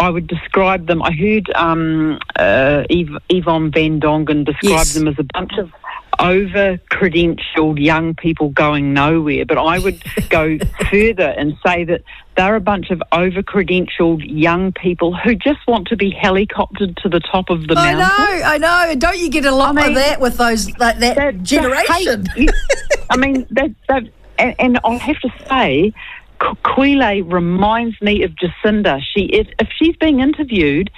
I would describe them. I heard Yvonne Van Dongen describe them as a bunch of over-credentialed young people going nowhere, but I would go further and say that they're a bunch of over-credentialed young people who just want to be helicoptered to the top of the mountain. I know. Don't you get a lot of that with that generation? And I'll have to say, Quile reminds me of Jacinda. If she's being interviewed,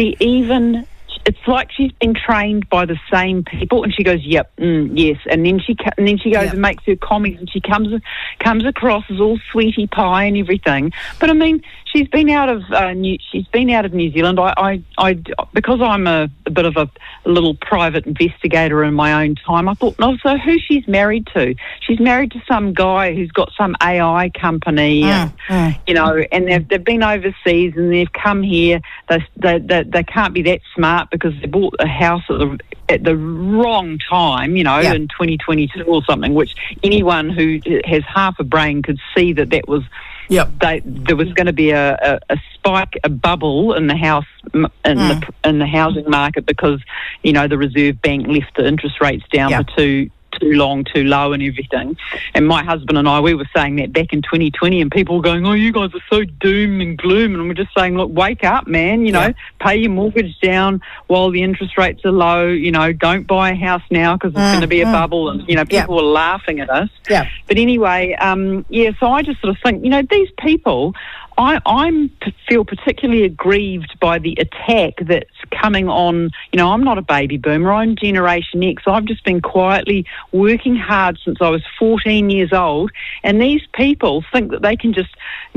it's like she's been trained by the same people, and she goes, "Yep, yes," and then she goes and makes her comments, and she comes across as all sweetie pie and everything. But I mean, she's been out of New Zealand. I because I'm a bit of a little private investigator in my own time, I thought, so who she's married to? She's married to some guy who's got some AI company, and they've been overseas and they've come here. They can't be that smart because they bought a house at the wrong time, in 2022 or something, which anyone who has half a brain could see that was. Yep. There was going to be a spike, a bubble in the house in the housing market because the Reserve Bank left the interest rates down for too low and everything. And my husband and I, we were saying that back in 2020, and people were going, "Oh, you guys are so doom and gloom," and we're just saying, "Look, wake up, man! Pay your mortgage down while the interest rates are low. Don't buy a house now because it's going to be a bubble." And people were laughing at us. Yeah. But anyway, so I just sort of think, these people. I feel particularly aggrieved by the attack that's coming on. I'm not a baby boomer. I'm Generation X. I've just been quietly working hard since I was 14 years old. And these people think that they can just,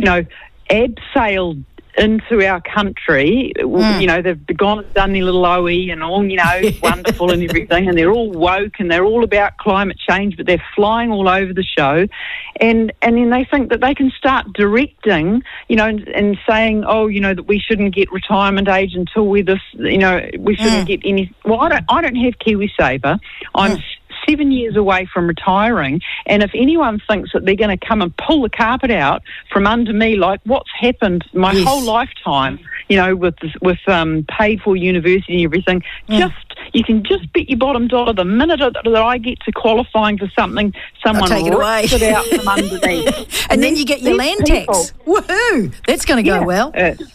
abseil into our country. They've gone and done their little OE and all, wonderful and everything, and they're all woke and they're all about climate change, but they're flying all over the show. And then they think that they can start directing, and saying, that we shouldn't get retirement age until we're this, we shouldn't get any. Well, I don't have KiwiSaver. I'm 7 years away from retiring, and if anyone thinks that they're going to come and pull the carpet out from under me, like what's happened my whole lifetime, with paid for university and everything, you can just bet your bottom dollar the minute that I get to qualifying for something, someone rips it out from underneath. and then you get your land tax. Woohoo! That's going to go well.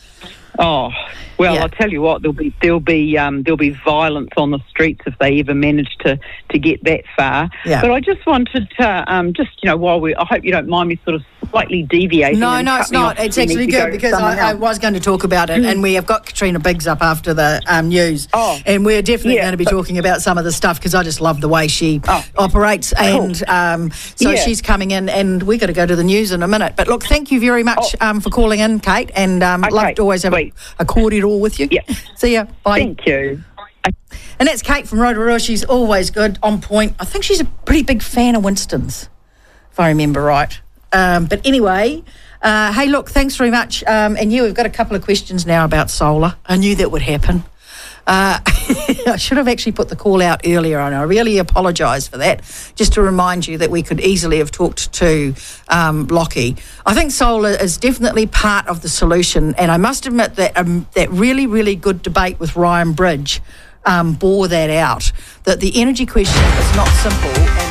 I'll tell you what, there'll be violence on the streets if they ever manage to get that far. Yeah. But I just wanted to I hope you don't mind me sort of slightly deviating. No, it's not. It's actually good because I was going to talk about it, and we have got Katrina Biggs up after the news, and we're definitely going to be talking about some of the stuff because I just love the way she operates, and she's coming in, and we're going to go to the news in a minute. But look, thank you very much for calling in, Kate, and love to always have a cordial with you. Yeah. See ya. Bye. Thank you. And that's Kate from Rotorua. She's always good, on point. I think she's a pretty big fan of Winston's, if I remember right. But anyway, hey, look, thanks very much. And we've got a couple of questions now about solar. I knew that would happen. I should have actually put the call out earlier, and I really apologise for that, just to remind you that we could easily have talked to Lockie. I think solar is definitely part of the solution, and I must admit that that really, really good debate with Ryan Bridge bore that out, that the energy question is not simple.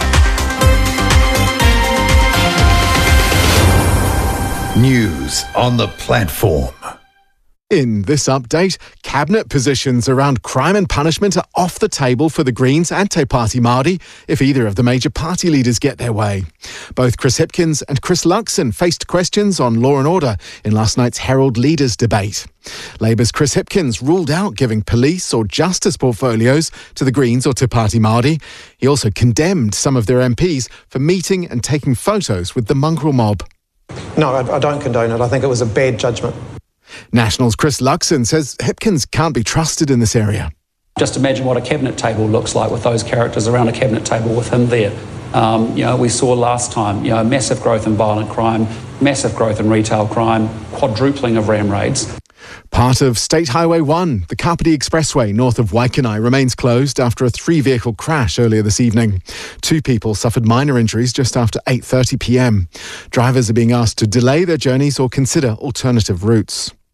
News on the platform. In this update, cabinet positions around crime and punishment are off the table for the Greens and Te Pāti Māori if either of the major party leaders get their way. Both Chris Hipkins and Chris Luxon faced questions on law and order in last night's Herald Leaders debate. Labour's Chris Hipkins ruled out giving police or justice portfolios to the Greens or Te Pāti Māori. He also condemned some of their MPs for meeting and taking photos with the mongrel mob. No, I don't condone it. I think it was a bad judgment. National's Chris Luxon says Hipkins can't be trusted in this area. Just imagine what a cabinet table looks like with those characters around a cabinet table with him there. We saw last time, massive growth in violent crime, massive growth in retail crime, quadrupling of ram raids. Part of State Highway 1, the Kapiti Expressway north of Waikanae, remains closed after a 3-vehicle crash earlier this evening. 2 people suffered minor injuries just after 8:30 p.m. Drivers are being asked to delay their journeys or consider alternative routes.